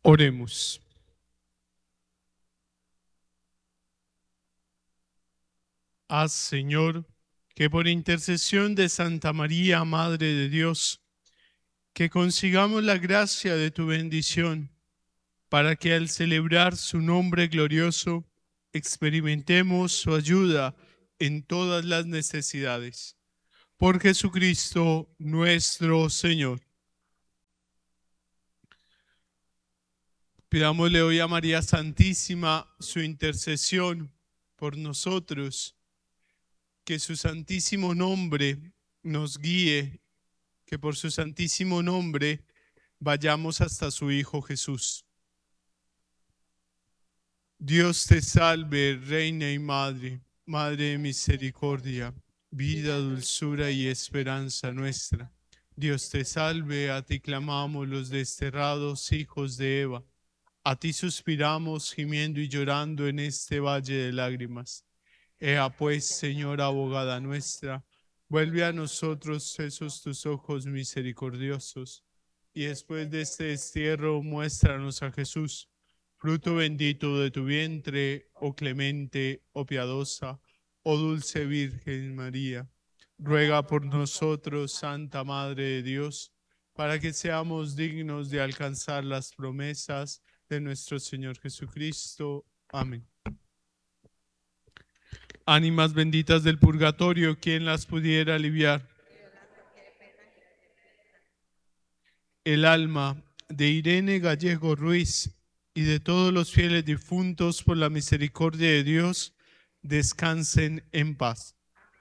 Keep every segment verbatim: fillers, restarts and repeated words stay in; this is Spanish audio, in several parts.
Oremos. Haz, Señor, que por intercesión de Santa María, Madre de Dios, que consigamos la gracia de tu bendición, para que al celebrar su nombre glorioso, experimentemos su ayuda en todas las necesidades. Por Jesucristo nuestro Señor. Pidámosle hoy a María Santísima su intercesión por nosotros, que su santísimo nombre nos guíe, que por su santísimo nombre vayamos hasta su Hijo Jesús. Dios te salve, Reina y Madre, Madre de misericordia, vida, dulzura y esperanza nuestra. Dios te salve, a ti clamamos los desterrados hijos de Eva. A ti suspiramos, gimiendo y llorando en este valle de lágrimas. Ea pues, Señora abogada nuestra, vuelve a nosotros esos tus ojos misericordiosos, y después de este destierro muéstranos a Jesús, fruto bendito de tu vientre, oh clemente, oh piadosa, oh dulce Virgen María. Ruega por nosotros, Santa Madre de Dios, para que seamos dignos de alcanzar las promesas de nuestro Señor Jesucristo. Amén. Ánimas benditas del purgatorio, ¿quién las pudiera aliviar? El alma de Irene Gallego Ruiz y de todos los fieles difuntos, por la misericordia de Dios, descansen en paz.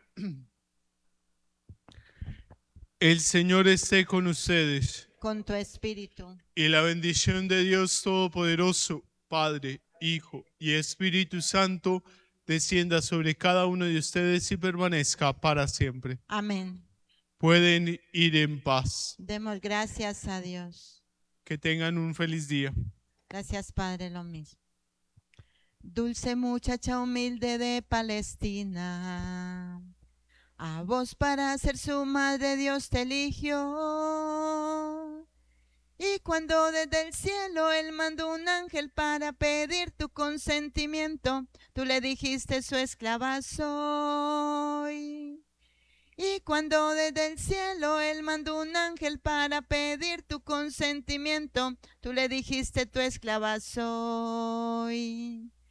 El Señor esté con ustedes. Con tu espíritu. Y la bendición de Dios Todopoderoso, Padre, Hijo y Espíritu Santo, descienda sobre cada uno de ustedes y permanezca para siempre. Amén. Pueden ir en paz. Demos gracias a Dios. Que tengan un feliz día. Gracias, Padre, lo mismo. Dulce muchacha humilde de Palestina, a vos para ser su madre Dios te eligió. Y cuando desde el cielo Él mandó un ángel para pedir tu consentimiento, tú le dijiste su esclava soy. Y cuando desde el cielo Él mandó un ángel para pedir tu consentimiento, tú le dijiste tu esclava soy.